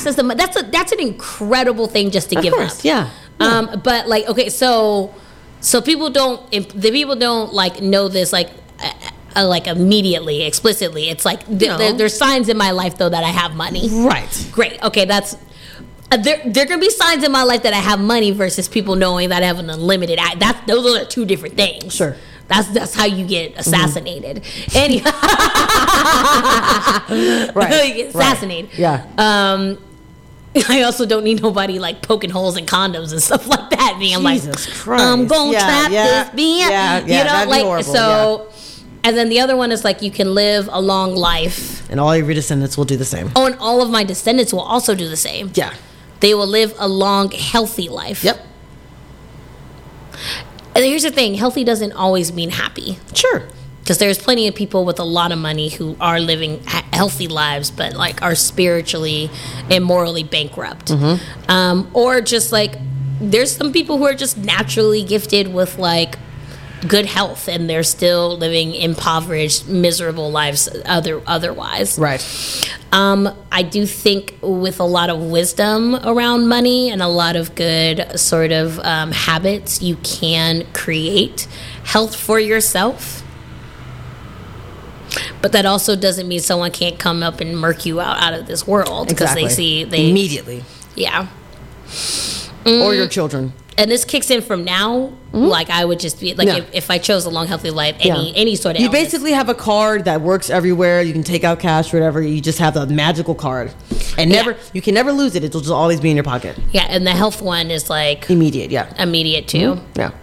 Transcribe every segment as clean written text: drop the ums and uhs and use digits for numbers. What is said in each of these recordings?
access to money, that's an incredible thing just to give up. Yeah. But like, okay, so people don't like know this like immediately, explicitly. It's like there's signs in my life though that I have money. Right. Great. Okay, that's. There can be signs in my life that I have money versus people knowing that I have an unlimited. Those are two different things. Sure. That's how you get assassinated. Mm-hmm. Anyway, right. You get assassinated. Right. Yeah. I also don't need nobody like poking holes in condoms and stuff like that. Being Jesus like, Christ. I'm gonna trap this being. Yeah, you know, like horrible, so. Yeah. And then the other one is like you can live a long life, and all your descendants will do the same. Oh, and all of my descendants will also do the same. Yeah. They will live a long, healthy life. Yep. And here's the thing, healthy doesn't always mean happy. Sure. Because there's plenty of people with a lot of money who are living healthy lives, but like are spiritually and morally bankrupt. Mm-hmm. Or just like, there's some people who are just naturally gifted with like good health and they're still living impoverished, miserable lives otherwise. Right. I do think with a lot of wisdom around money and a lot of good sort of habits, you can create health for yourself. But that also doesn't mean someone can't come up and murk you out of this world because exactly. they immediately. Yeah. Or your children. And this kicks in from now. Mm-hmm. Like I would just be like, if I chose a long, healthy life, any sort of. You basically have a card that works everywhere. You can take out cash, or whatever. You just have the magical card, and you can never lose it. It'll just always be in your pocket. Yeah, and the health one is like immediate. Yeah, immediate too. Mm-hmm. Yeah.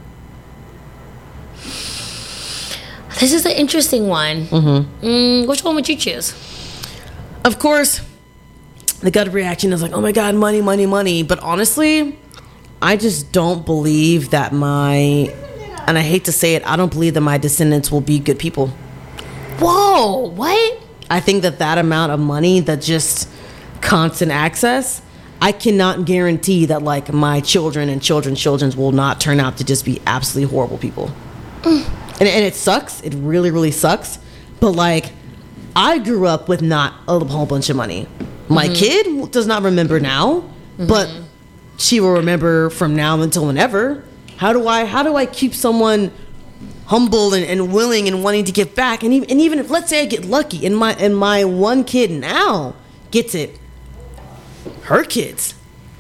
This is an interesting one. Mm-hmm. Which one would you choose? Of course, the gut reaction is like, oh my God, money, money, money. But honestly, I just don't believe that and I hate to say it, I don't believe that my descendants will be good people. Whoa, what? I think that amount of money, that just constant access, I cannot guarantee that like my children and children's will not turn out to just be absolutely horrible people. And it sucks. It really, really sucks. But like, I grew up with not a whole bunch of money. My kid does not remember now, but she will remember from now until whenever. How do I keep someone humble and willing and wanting to give back? And even if, let's say I get lucky and my one kid now gets it, her kids.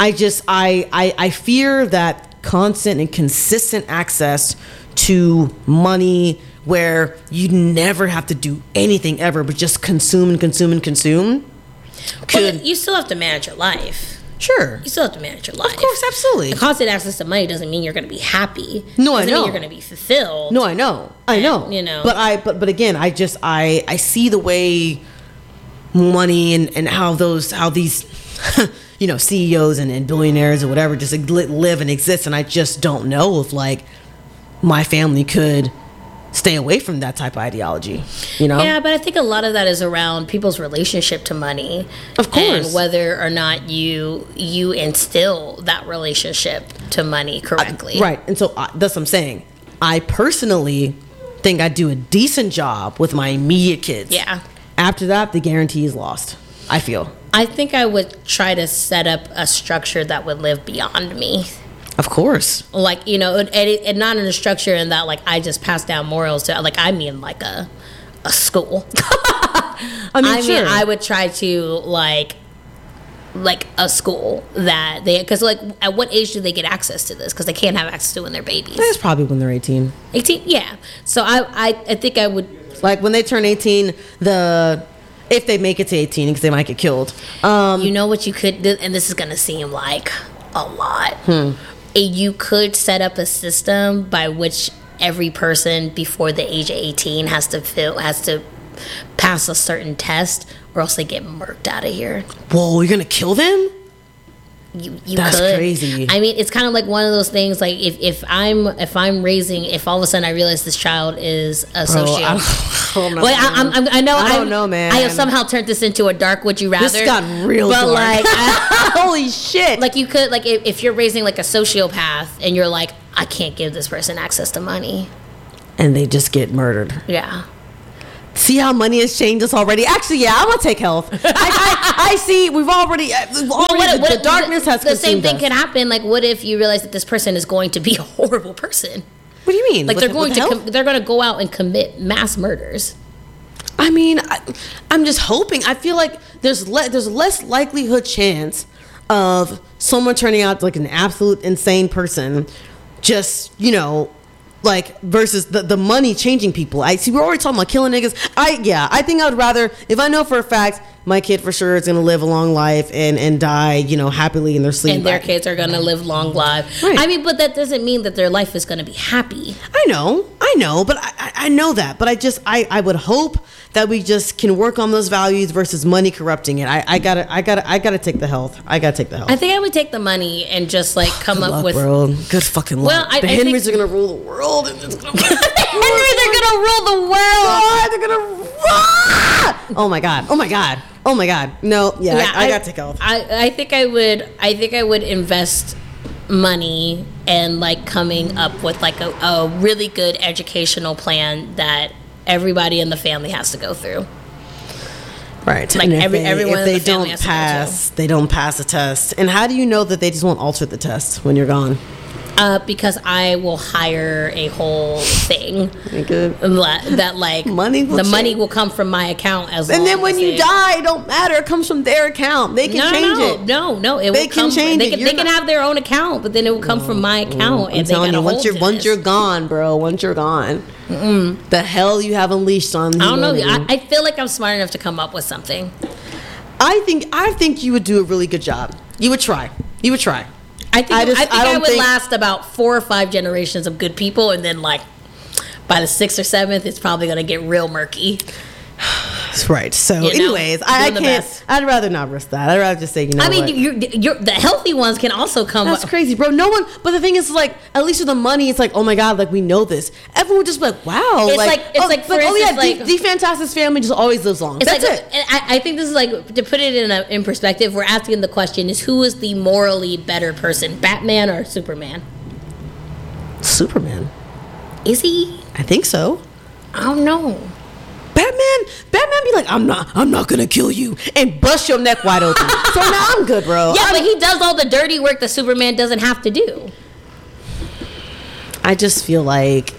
I fear that constant and consistent access to money where you never have to do anything ever but just consume and consume and consume. Well, you still have to manage your life. Sure. You still have to manage your life. Of course, absolutely. And constant access to money doesn't mean you're going to be happy. No, I know. Doesn't mean you're going to be fulfilled. No, I know. You know. But again, I see the way money and how these CEOs and billionaires or whatever just live and exist, and I just don't know if like my family could stay away from that type of ideology, Yeah, but I think a lot of that is around people's relationship to money. Of course. And whether or not you instill that relationship to money correctly. Right. And so that's what I'm saying. I personally think I do a decent job with my immediate kids. Yeah. After that, the guarantee is lost, I feel. I think I would try to set up a structure that would live beyond me. Of course. Like, and not in a structure in that, like, I just pass down morals to, like, I mean, like a school. I mean, I would try to, like a school that because, like, at what age do they get access to this? Because they can't have access to it when they're babies. That's probably when they're 18. 18, yeah. So I think I would. Like, when they turn 18, if they make it to 18, because they might get killed. You know what you could do? And this is going to seem like a lot. You could set up a system by which every person before the age of 18 has to pass a certain test, or else they get murked out of here. Whoa, you're gonna kill them? That's could. Crazy. I mean, it's kind of like one of those things. Like if I'm raising, if all of a sudden I realize this child is a sociopath. I don't know, man. I have somehow turned this into a dark would you rather. This got real dark. Like, holy shit! Like you could, like if you're raising like a sociopath and you're like, I can't give this person access to money, and they just get murdered. Yeah. See how money has changed us already? Actually, yeah, I'm gonna take health. I see. We've already, the darkness has the same consumed thing us. can happen. Like, what if you realize that this person is going to be a horrible person? What do you mean? Like, With they're going the to health? they're going to go out and commit mass murders. I mean, I'm just hoping. I feel like there's less likelihood chance of someone turning out like an absolute insane person, just, you know, like, versus the money changing people. I see we're already talking about killing niggas. I think I would rather, if I know for a fact my kid for sure is gonna live a long life and die, you know, happily in their sleep. And their kids are going to live long lives. Right. I mean, but that doesn't mean that their life is going to be happy. I know, but I know that. But I would hope that we just can work on those values versus money corrupting it. I gotta take the health. I gotta take the health. I think I would take the money and just like come Good up luck, with. bro. Good fucking luck. Well, I the think- Henrys are gonna rule the world, and it's gonna. Henrys are going to rule the world. God, they're gonna. Oh my god. Oh my god. Oh my god. No. Yeah. I gotta take health. I think I would invest money and like coming up with like a really good educational plan that everybody in the family has to go through. Right. Like, And if everyone if in they the family don't has to go pass, they don't pass the test. And how do you know that they just won't alter the test when you're gone? Because I will hire a whole thing Good. that like Money will money change. will come from my account as And long then when as you they- die, it don't matter. It comes from their account. They can change it. No, it They will can come. change they it. can, You're they can not- have their own account, but then it will come from my account, I'm and they telling gotta you, hold to once this. you're gone, bro. Once you're gone, the hell you have unleashed on. I don't know. humanity. I feel like I'm smart enough to come up with something. I think you would do a really good job. You would try. You would try. I think I I, just- think I I don't would think- last about 4 or 5 generations of good people, and then like by the 6th or 7th, it's probably gonna get real murky. That's right. So, You know, anyways, I doing the can't. best. I'd rather not risk that. I'd rather just say, you know I mean, what? you're the healthy ones can also come. That's crazy, bro. No one. But the thing is, like, at least with the money, it's like, oh my god, like we know this. Everyone would just be like, wow. It's like- for instance, like- the Fantastic's family just always lives long. It's That's like, it. and I think this is like, to put it in perspective, we're asking the question is, who is the morally better person, Batman or Superman? Superman. Is he? I think so. I don't know. Batman be like, I'm not gonna kill you and bust your neck wide open. So now I'm good, bro. Yeah, but he does all the dirty work that Superman doesn't have to do. I just feel like,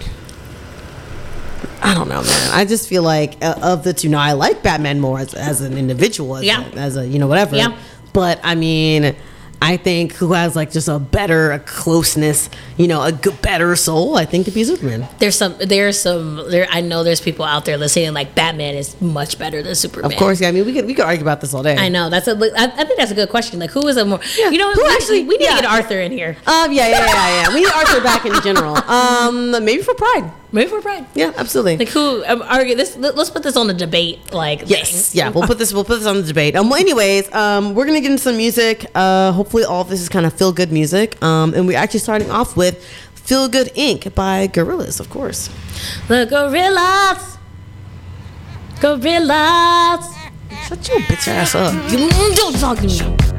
I don't know, man. I just feel like of the two, now I like Batman more as an individual, as a you know, whatever. Yeah. But I mean, I think who has like just a closeness, you know, better soul, I think, to be Superman. I know there's people out there listening like Batman is much better than Superman. Of course, yeah. I mean, we could argue about this all day. I know I think that's a good question. Like, who is a more? Yeah. You know, Who actually- we need yeah. to get Arthur in here. Yeah. We need Arthur back in general. Maybe for Pride. Maybe for Pride. Yeah, absolutely. Like, who argue this? Let's put this on the debate. Like, Yes, thing. yeah, we'll put this on the debate. Well, anyways, we're gonna get into some music. Hopefully, all of this is kind of feel good music. And we're actually starting off with "Feel Good Inc." by Gorillaz, of course. The Gorillaz. Shut your bitch ass up. Don't talk to me.